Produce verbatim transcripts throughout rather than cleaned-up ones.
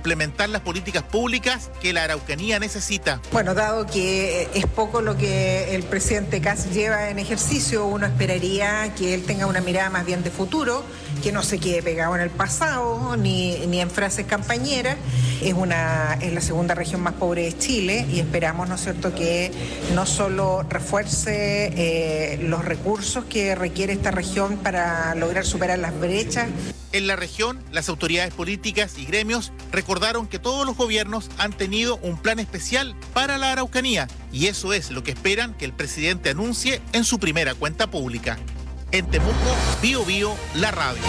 implementar las políticas públicas que la Araucanía necesita. Bueno, dado que es poco lo que el presidente Kast lleva en ejercicio, uno esperaría que él tenga una mirada más bien de futuro, que no se quede pegado en el pasado ni, ni en frases campañeras. Es, una, es la segunda región más pobre de Chile y esperamos, ¿no es cierto?, que no solo refuerce eh, los recursos que requiere esta región para lograr superar las brechas. En la región, las autoridades políticas y gremios recordaron que todos los gobiernos han tenido un plan especial para la Araucanía y eso es lo que esperan que el presidente anuncie en su primera cuenta pública. En Temuco, Bío Bío, la radio.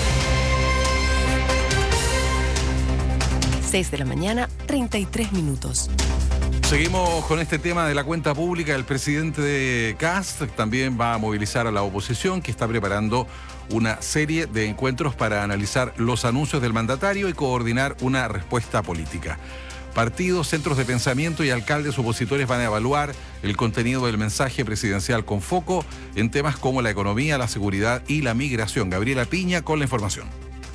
seis de la mañana, treinta y tres minutos. Seguimos con este tema de la cuenta pública. El presidente de Kast también va a movilizar a la oposición, que está preparando una serie de encuentros para analizar los anuncios del mandatario y coordinar una respuesta política. Partidos, centros de pensamiento y alcaldes opositores van a evaluar el contenido del mensaje presidencial con foco en temas como la economía, la seguridad y la migración. Gabriela Piña con la información.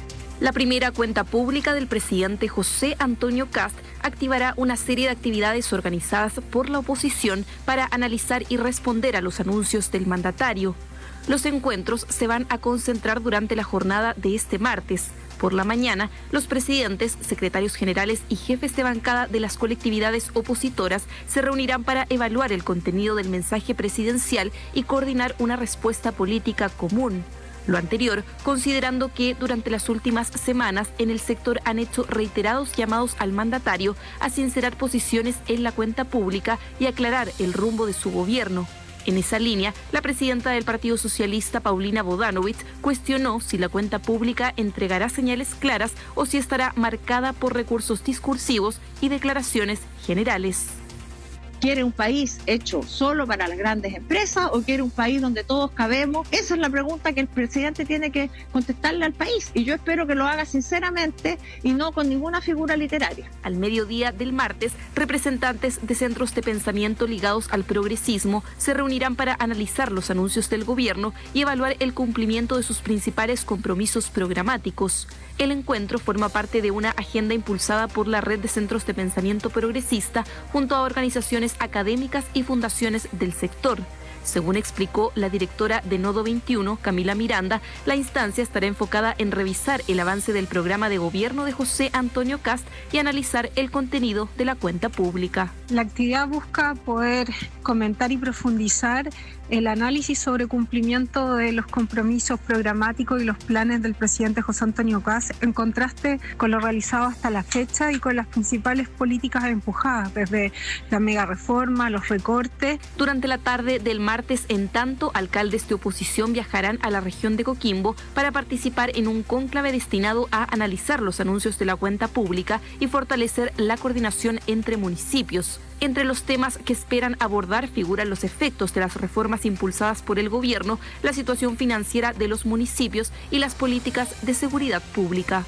La primera cuenta pública del presidente José Antonio Kast activará una serie de actividades organizadas por la oposición para analizar y responder a los anuncios del mandatario. Los encuentros se van a concentrar durante la jornada de este martes. Por la mañana, los presidentes, secretarios generales y jefes de bancada de las colectividades opositoras se reunirán para evaluar el contenido del mensaje presidencial y coordinar una respuesta política común. Lo anterior, considerando que durante las últimas semanas en el sector han hecho reiterados llamados al mandatario a sincerar posiciones en la cuenta pública y aclarar el rumbo de su gobierno. En esa línea, la presidenta del Partido Socialista, Paulina Bodanovich, cuestionó si la cuenta pública entregará señales claras o si estará marcada por recursos discursivos y declaraciones generales. ¿Quiere un país hecho solo para las grandes empresas o quiere un país donde todos cabemos? Esa es la pregunta que el presidente tiene que contestarle al país y yo espero que lo haga sinceramente y no con ninguna figura literaria. Al mediodía del martes, representantes de centros de pensamiento ligados al progresismo se reunirán para analizar los anuncios del gobierno y evaluar el cumplimiento de sus principales compromisos programáticos. El encuentro forma parte de una agenda impulsada por la Red de Centros de Pensamiento Progresista junto a organizaciones académicas y fundaciones del sector. Según explicó la directora de Nodo veintiuno, Camila Miranda, la instancia estará enfocada en revisar el avance del programa de gobierno de José Antonio Kast y analizar el contenido de la cuenta pública. La actividad busca poder comentar y profundizar el análisis sobre cumplimiento de los compromisos programáticos y los planes del presidente José Antonio Kast en contraste con lo realizado hasta la fecha y con las principales políticas empujadas, desde la mega reforma, los recortes. Durante la tarde del martes, en tanto, alcaldes de oposición viajarán a la región de Coquimbo para participar en un cónclave destinado a analizar los anuncios de la cuenta pública y fortalecer la coordinación entre municipios. Entre los temas que esperan abordar figuran los efectos de las reformas impulsadas por el gobierno, la situación financiera de los municipios y las políticas de seguridad pública.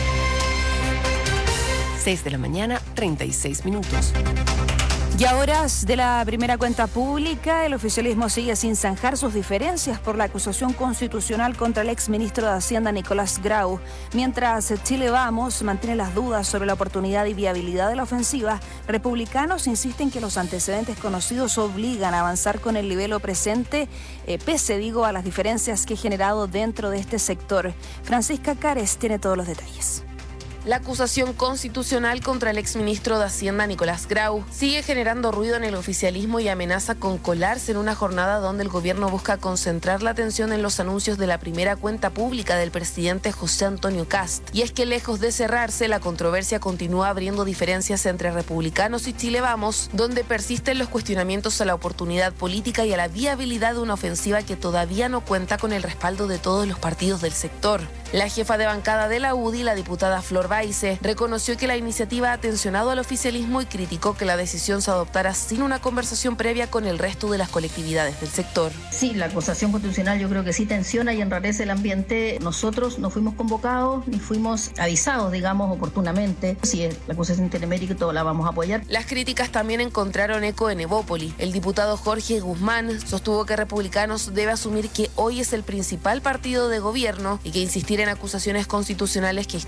seis de la mañana, treinta y seis minutos. Y a horas de la primera cuenta pública, el oficialismo sigue sin zanjar sus diferencias por la acusación constitucional contra el exministro de Hacienda Nicolás Grau. Mientras Chile Vamos mantiene las dudas sobre la oportunidad y viabilidad de la ofensiva, republicanos insisten que los antecedentes conocidos obligan a avanzar con el libelo presente, eh, pese, digo, a las diferencias que he generado dentro de este sector. Francisca Cares tiene todos los detalles. La acusación constitucional contra el exministro de Hacienda Nicolás Grau sigue generando ruido en el oficialismo y amenaza con colarse en una jornada donde el gobierno busca concentrar la atención en los anuncios de la primera cuenta pública del presidente José Antonio Kast. Y es que lejos de cerrarse, la controversia continúa abriendo diferencias entre republicanos y Chile Vamos, donde persisten los cuestionamientos a la oportunidad política y a la viabilidad de una ofensiva que todavía no cuenta con el respaldo de todos los partidos del sector. La jefa de bancada de la U D I, la diputada Flor Baize, reconoció que la iniciativa ha tensionado al oficialismo y criticó que la decisión se adoptara sin una conversación previa con el resto de las colectividades del sector. Sí, la acusación constitucional yo creo que sí tensiona y enrarece el ambiente. Nosotros no fuimos convocados ni fuimos avisados, digamos, oportunamente. Si la acusación tiene mérito, la vamos a apoyar. Las críticas también encontraron eco en Evópoli. El diputado Jorge Guzmán sostuvo que Republicanos debe asumir que hoy es el principal partido de gobierno y que insistir en acusaciones constitucionales que